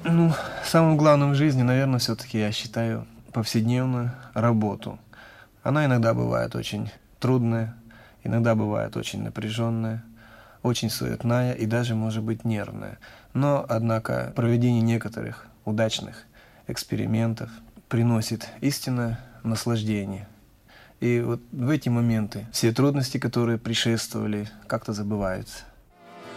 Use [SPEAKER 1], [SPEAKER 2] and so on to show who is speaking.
[SPEAKER 1] Ну, самым главным в жизни, наверное, все-таки я считаю повседневную работу. Она иногда бывает очень трудная, иногда бывает очень напряженная, очень суетная и даже, может быть, нервная. Но, однако, проведение некоторых удачных экспериментов приносит истинное наслаждение. И вот в эти моменты все трудности, которые предшествовали, как-то забываются.